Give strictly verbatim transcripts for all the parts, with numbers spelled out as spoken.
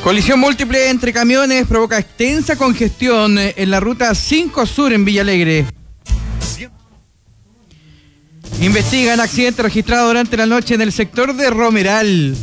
Colisión múltiple entre camiones provoca extensa congestión en la ruta cinco Sur en Villa Alegre. Investigan accidente registrado durante la noche en el sector de Romeral.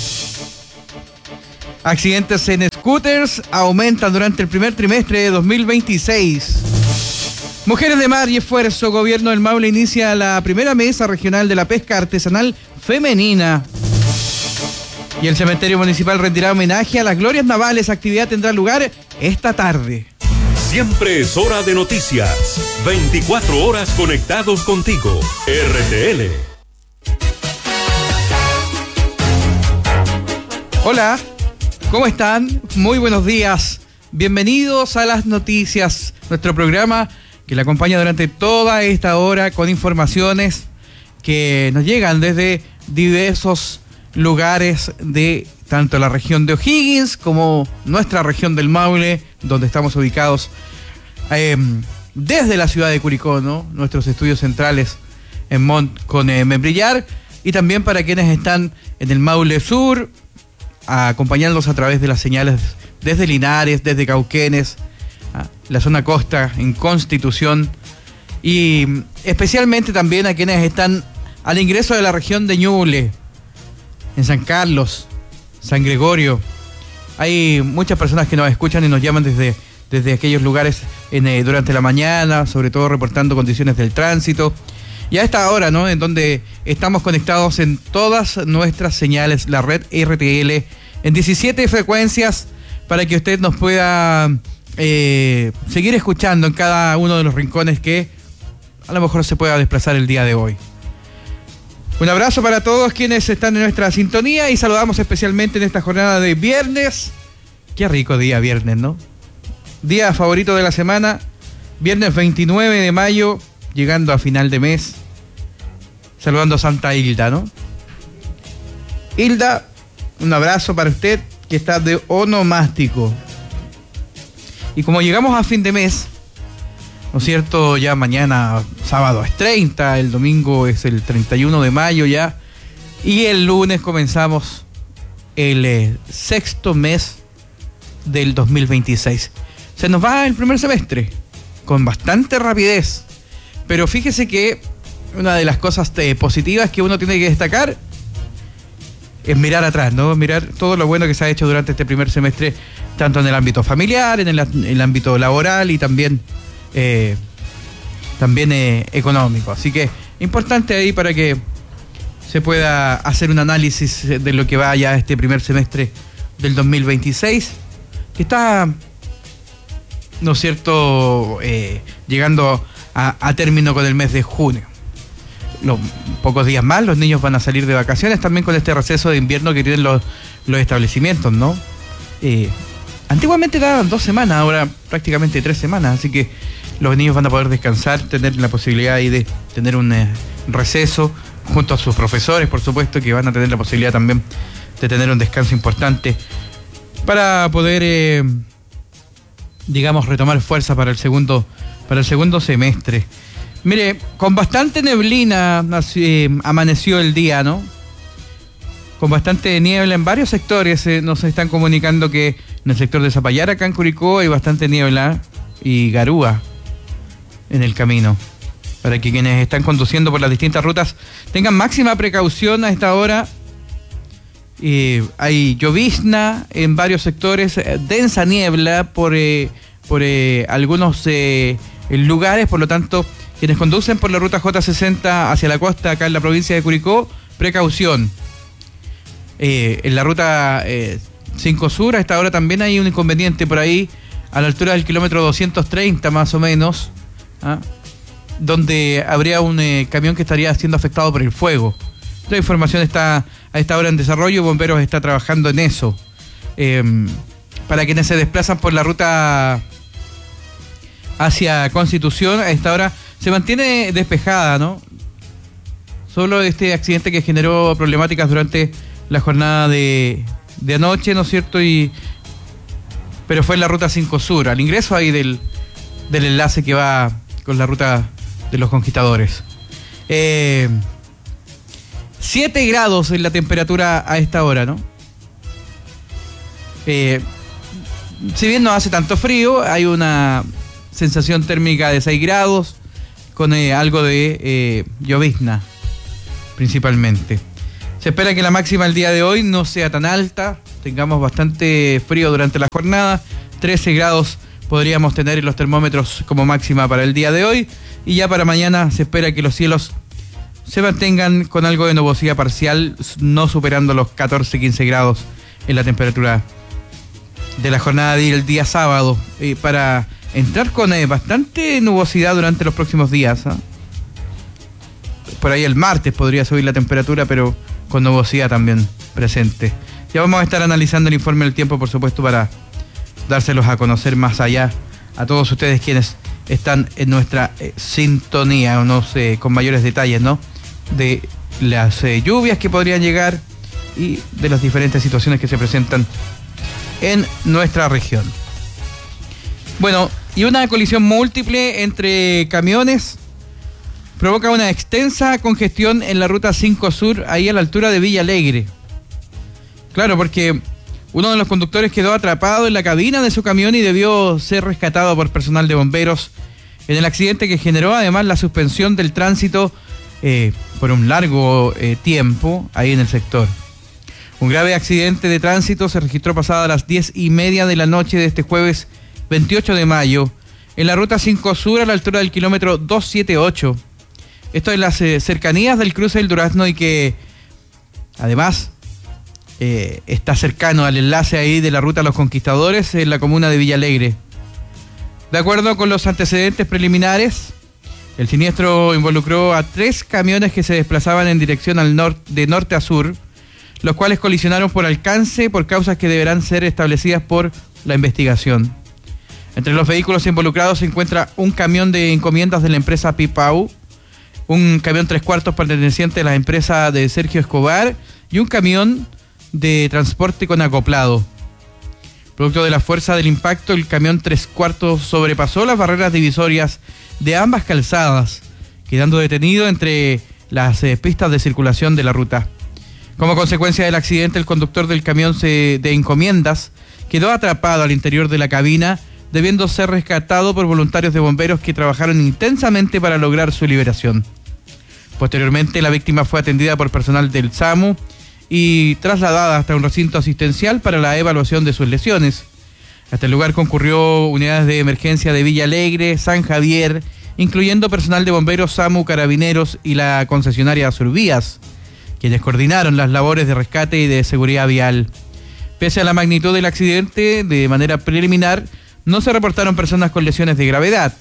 Accidentes en scooters aumentan durante el primer trimestre de dos mil veintiséis. Mujeres de Mar y Esfuerzo, Gobierno del Maule inicia la primera mesa regional de la pesca artesanal femenina. Y el Cementerio Municipal rendirá homenaje a las glorias navales. Actividad tendrá lugar esta tarde. Siempre es hora de noticias. veinticuatro horas conectados contigo. R T L. Hola, ¿cómo están? Muy buenos días. Bienvenidos a las noticias, nuestro programa que le acompaña durante toda esta hora con informaciones que nos llegan desde diversos lugares de tanto la región de O'Higgins como nuestra región del Maule, donde estamos ubicados eh, desde la ciudad de Curicó, ¿no? Nuestros estudios centrales en Mont con eh, Membrillar, y también para quienes están en el Maule Sur, acompañándonos a través de las señales desde Linares, desde Cauquenes, a la zona costa en Constitución, y especialmente también a quienes están al ingreso de la región de Ñuble, en San Carlos, San Gregorio. Hay muchas personas que nos escuchan y nos llaman desde, desde aquellos lugares en, eh, durante la mañana, sobre todo reportando condiciones del tránsito. Y a esta hora, ¿no?, en donde estamos conectados en todas nuestras señales, la red R T L, en diecisiete frecuencias, para que usted nos pueda eh, seguir escuchando en cada uno de los rincones que a lo mejor se pueda desplazar el día de hoy. Un abrazo para todos quienes están en nuestra sintonía y saludamos especialmente en esta jornada de viernes. Qué rico día viernes, ¿no? Día favorito de la semana, viernes veintinueve de mayo, llegando a final de mes, saludando a Santa Hilda, ¿no? Hilda, un abrazo para usted que está de onomástico. Y como llegamos a fin de mes, ¿no es cierto? Ya mañana sábado es treinta, el domingo es el treinta y uno de mayo ya, y el lunes comenzamos el eh, sexto mes del dos mil veintiséis. Se nos va el primer semestre con bastante rapidez, pero fíjese que una de las cosas eh, positivas que uno tiene que destacar es mirar atrás, ¿no? Mirar todo lo bueno que se ha hecho durante este primer semestre, tanto en el ámbito familiar, en el, en el ámbito laboral y también Eh, también eh, económico. Así que importante ahí para que se pueda hacer un análisis de lo que va ya este primer semestre del dos mil veintiséis, que está, ¿no es cierto?, eh, llegando a, a término con el mes de junio. Los pocos días más los niños van a salir de vacaciones también con este receso de invierno que tienen los, los establecimientos, ¿no? Eh, antiguamente daban dos semanas, ahora prácticamente tres semanas, así que los niños van a poder descansar, tener la posibilidad ahí de tener un eh, receso junto a sus profesores, por supuesto, que van a tener la posibilidad también de tener un descanso importante para poder, eh, digamos, retomar fuerza para el segundo, para el segundo semestre. Mire, con bastante neblina eh, amaneció el día, ¿no? Con bastante niebla en varios sectores. Eh, nos están comunicando que en el sector de Zapallar, acá en Curicó, hay bastante niebla y garúa en el camino. Para que quienes están conduciendo por las distintas rutas tengan máxima precaución a esta hora. Eh, hay llovizna en varios sectores, eh, densa niebla por, eh, por eh, algunos eh, lugares, por lo tanto, quienes conducen por la ruta J sesenta hacia la costa, acá en la provincia de Curicó, precaución. Eh, en la ruta eh, cinco Sur, a esta hora también hay un inconveniente por ahí, a la altura del kilómetro doscientos treinta más o menos, ¿ah?, donde habría un eh, camión que estaría siendo afectado por el fuego. La información está a esta hora en desarrollo, Bomberos está trabajando en eso. Eh, para quienes se desplazan por la ruta hacia Constitución, a esta hora se mantiene despejada, ¿no? Solo este accidente que generó problemáticas durante la jornada de, de anoche, ¿no es cierto? Y, pero fue en la ruta cinco Sur, al ingreso ahí del, del enlace que va con la ruta de los Conquistadores. Eh, siete grados en la temperatura a esta hora, ¿no? Eh, si bien no hace tanto frío, hay una sensación térmica de seis grados con eh, algo de eh, llovizna principalmente. Se espera que la máxima el día de hoy no sea tan alta, tengamos bastante frío durante la jornada, trece grados podríamos tener en los termómetros como máxima para el día de hoy, y ya para mañana se espera que los cielos se mantengan con algo de nubosidad parcial, no superando los catorce a quince grados en la temperatura de la jornada del día sábado, eh, para entrar con eh, bastante nubosidad durante los próximos días. ¿eh? Por ahí el martes podría subir la temperatura, pero con nubosidad también presente. Ya vamos a estar analizando el informe del tiempo, por supuesto, para dárselos a conocer más allá a todos ustedes quienes están en nuestra eh, sintonía, no sé, con mayores detalles, ¿no? De las eh, lluvias que podrían llegar y de las diferentes situaciones que se presentan en nuestra región. Bueno, y una colisión múltiple entre camiones provoca una extensa congestión en la ruta cinco Sur, ahí a la altura de Villa Alegre. Claro, porque uno de los conductores quedó atrapado en la cabina de su camión y debió ser rescatado por personal de bomberos en el accidente que generó además la suspensión del tránsito eh, por un largo eh, tiempo ahí en el sector. Un grave accidente de tránsito se registró pasada las diez y media de la noche de este jueves veintiocho de mayo en la ruta cinco Sur a la altura del kilómetro doscientos setenta y ocho. Esto en las eh, cercanías del cruce del Durazno y que además eh, está cercano al enlace ahí de la ruta Los Conquistadores en la comuna de Villa Alegre. De acuerdo con los antecedentes preliminares, el siniestro involucró a tres camiones que se desplazaban en dirección al norte, de norte a sur, los cuales colisionaron por alcance por causas que deberán ser establecidas por la investigación. Entre los vehículos involucrados se encuentra un camión de encomiendas de la empresa Pipau, un camión tres cuartos perteneciente a la empresa de Sergio Escobar y un camión de transporte con acoplado. Producto de la fuerza del impacto, el camión tres cuartos sobrepasó las barreras divisorias de ambas calzadas, quedando detenido entre las eh, pistas de circulación de la ruta. Como consecuencia del accidente, el conductor del camión se, de encomiendas quedó atrapado al interior de la cabina, debiendo ser rescatado por voluntarios de bomberos que trabajaron intensamente para lograr su liberación. Posteriormente, la víctima fue atendida por personal del SAMU y trasladada hasta un recinto asistencial para la evaluación de sus lesiones. Hasta el lugar concurrió unidades de emergencia de Villa Alegre, San Javier, incluyendo personal de bomberos, SAMU, carabineros y la concesionaria Survías, quienes coordinaron las labores de rescate y de seguridad vial. Pese a la magnitud del accidente, de manera preliminar, no se reportaron personas con lesiones de gravedad.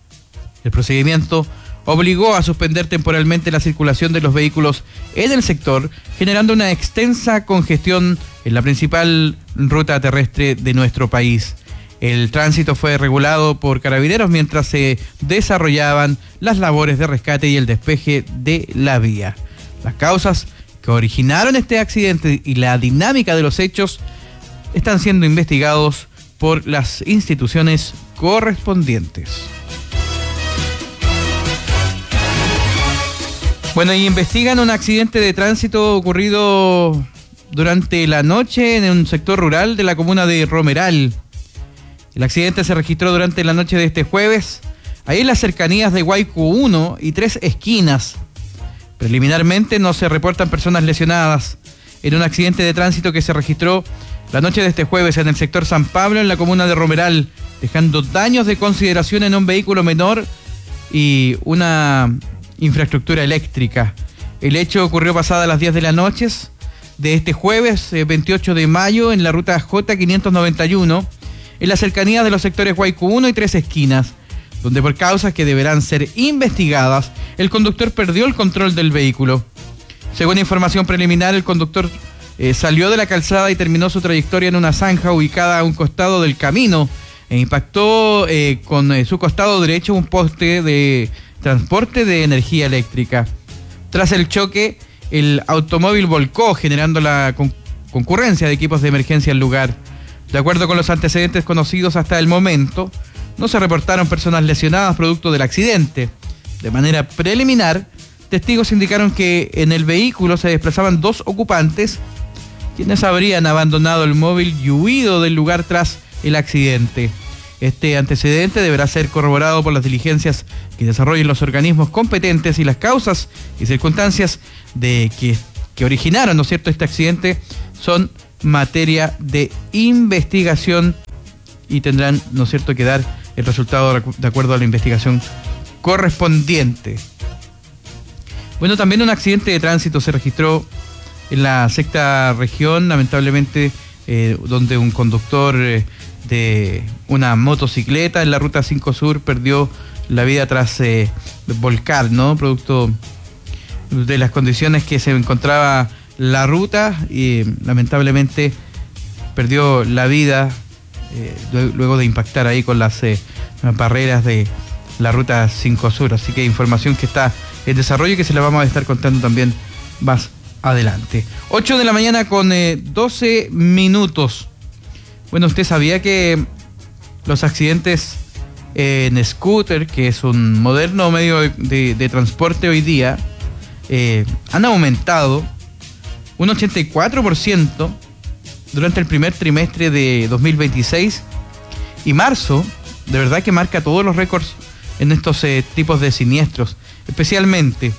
El procedimiento obligó a suspender temporalmente la circulación de los vehículos en el sector, generando una extensa congestión en la principal ruta terrestre de nuestro país. El tránsito fue regulado por carabineros mientras se desarrollaban las labores de rescate y el despeje de la vía. Las causas que originaron este accidente y la dinámica de los hechos están siendo investigados por las instituciones correspondientes. Bueno, y investigan un accidente de tránsito ocurrido durante la noche en un sector rural de la comuna de Romeral. El accidente se registró durante la noche de este jueves, ahí en las cercanías de Guaycu uno y Tres Esquinas. Preliminarmente no se reportan personas lesionadas en un accidente de tránsito que se registró la noche de este jueves en el sector San Pablo, en la comuna de Romeral, dejando daños de consideración en un vehículo menor y una infraestructura eléctrica. El hecho ocurrió pasada las diez de la noche de este jueves eh, veintiocho de mayo en la ruta J quinientos noventa y uno, en las cercanías de los sectores Guaycu uno y Tres Esquinas, donde por causas que deberán ser investigadas, el conductor perdió el control del vehículo. Según información preliminar, el conductor eh, salió de la calzada y terminó su trayectoria en una zanja ubicada a un costado del camino e impactó eh, con eh, su costado derecho un poste de transporte de energía eléctrica. Tras el choque, el automóvil volcó, generando la con- concurrencia de equipos de emergencia al lugar. De acuerdo con los antecedentes conocidos hasta el momento, no se reportaron personas lesionadas producto del accidente. De manera preliminar, testigos indicaron que en el vehículo se desplazaban dos ocupantes, quienes habrían abandonado el móvil y huido del lugar tras el accidente. Este antecedente deberá ser corroborado por las diligencias que desarrollen los organismos competentes y las causas y circunstancias de que, que originaron, ¿no es cierto?, este accidente son materia de investigación y tendrán, ¿no es cierto?, que dar el resultado de acuerdo a la investigación correspondiente. Bueno, también un accidente de tránsito se registró en la sexta región, lamentablemente, eh, donde un conductor eh, de una motocicleta en la ruta cinco Sur perdió la vida tras eh, volcar, ¿no? Producto de las condiciones que se encontraba la ruta y lamentablemente perdió la vida eh, luego de impactar ahí con las eh, barreras de la ruta cinco Sur. Así que información que está en desarrollo y que se la vamos a estar contando también más adelante. ocho de la mañana con eh, doce minutos. Bueno, usted sabía que los accidentes en scooter, que es un moderno medio de, de, de transporte hoy día, eh, han aumentado un ochenta y cuatro por ciento durante el primer trimestre de dos mil veintiséis, y marzo de verdad que marca todos los récords en estos eh, tipos de siniestros, especialmente.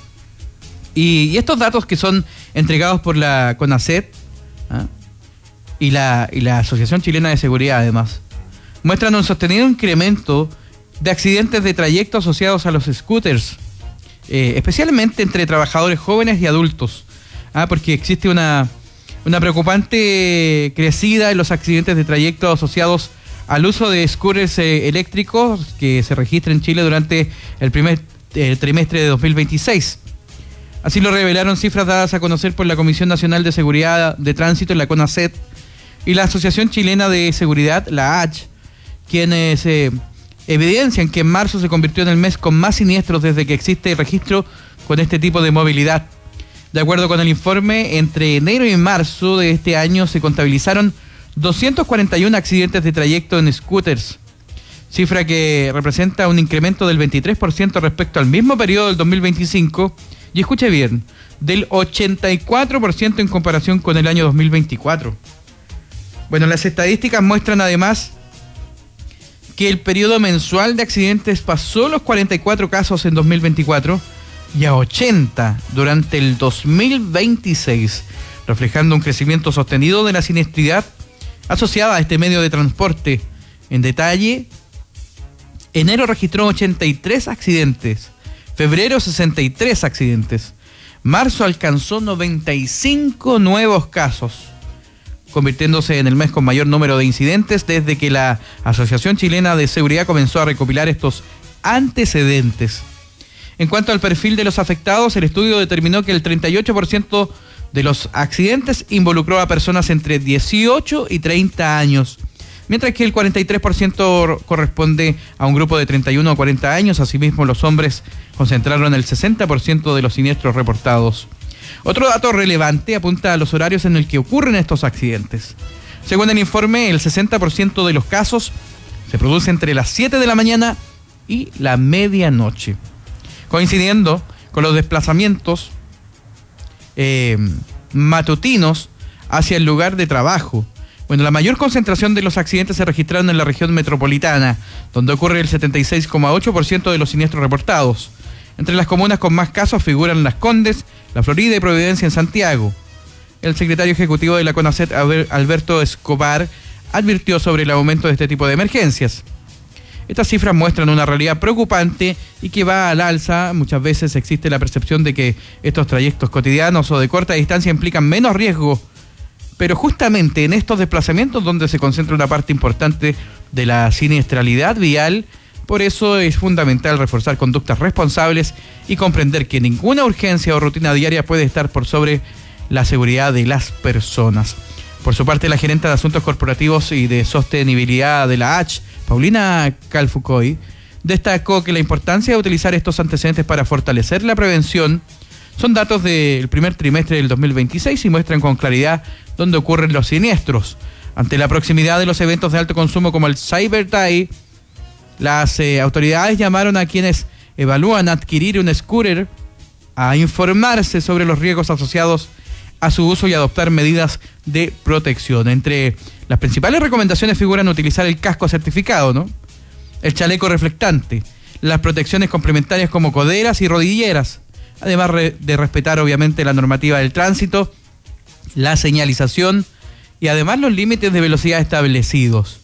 Y, y estos datos que son entregados por la CONACET, ¿ah? y, la, y la Asociación Chilena de Seguridad, además, muestran un sostenido incremento de accidentes de trayecto asociados a los scooters, eh, especialmente entre trabajadores jóvenes y adultos, ¿ah? porque existe una, una preocupante crecida en los accidentes de trayecto asociados al uso de scooters eh, eléctricos que se registra en Chile durante el primer eh, trimestre de dos mil veintiséis. Así lo revelaron cifras dadas a conocer por la Comisión Nacional de Seguridad de Tránsito, la CONACET, y la Asociación Chilena de Seguridad, la A H, quienes eh, evidencian que en marzo se convirtió en el mes con más siniestros desde que existe registro con este tipo de movilidad. De acuerdo con el informe, entre enero y marzo de este año se contabilizaron doscientos cuarenta y uno accidentes de trayecto en scooters, cifra que representa un incremento del veintitrés por ciento respecto al mismo periodo del dos mil veinticinco, y escuche bien, del ochenta y cuatro por ciento en comparación con el año dos mil veinticuatro. Bueno, las estadísticas muestran además que el periodo mensual de accidentes pasó los cuarenta y cuatro casos en dos mil veinticuatro y a ochenta durante el dos mil veintiséis, reflejando un crecimiento sostenido de la siniestridad asociada a este medio de transporte. En detalle, enero registró ochenta y tres accidentes, febrero sesenta y tres accidentes, marzo alcanzó noventa y cinco nuevos casos, convirtiéndose en el mes con mayor número de incidentes desde que la Asociación Chilena de Seguridad comenzó a recopilar estos antecedentes. En cuanto al perfil de los afectados, el estudio determinó que el treinta y ocho por ciento de los accidentes involucró a personas entre dieciocho y treinta años, mientras que el cuarenta y tres por ciento corresponde a un grupo de treinta y uno a cuarenta años. Asimismo, los hombres concentraron el sesenta por ciento de los siniestros reportados. Otro dato relevante apunta a los horarios en el que ocurren estos accidentes. Según el informe, el sesenta por ciento de los casos se produce entre las siete de la mañana y la medianoche, coincidiendo con los desplazamientos eh, matutinos hacia el lugar de trabajo. Bueno, la mayor concentración de los accidentes se registraron en la región metropolitana, donde ocurre el setenta y seis coma ocho por ciento de los siniestros reportados. Entre las comunas con más casos figuran Las Condes, La Florida y Providencia en Santiago. El secretario ejecutivo de la CONACET, Alberto Escobar, advirtió sobre el aumento de este tipo de emergencias. Estas cifras muestran una realidad preocupante y que va al alza. Muchas veces existe la percepción de que estos trayectos cotidianos o de corta distancia implican menos riesgo, pero justamente en estos desplazamientos donde se concentra una parte importante de la siniestralidad vial. Por eso es fundamental reforzar conductas responsables y comprender que ninguna urgencia o rutina diaria puede estar por sobre la seguridad de las personas. Por su parte, la gerente de Asuntos Corporativos y de Sostenibilidad de la A H, Paulina Calfucoy, destacó que la importancia de utilizar estos antecedentes para fortalecer la prevención son datos del primer trimestre del dos mil veintiséis y muestran con claridad dónde ocurren los siniestros. Ante la proximidad de los eventos de alto consumo como el Cyber Day, las eh, autoridades llamaron a quienes evalúan adquirir un scooter a informarse sobre los riesgos asociados a su uso y adoptar medidas de protección. Entre las principales recomendaciones figuran utilizar el casco certificado, ¿no? El chaleco reflectante, las protecciones complementarias como coderas y rodilleras, además de respetar obviamente la normativa del tránsito, la señalización y además los límites de velocidad establecidos.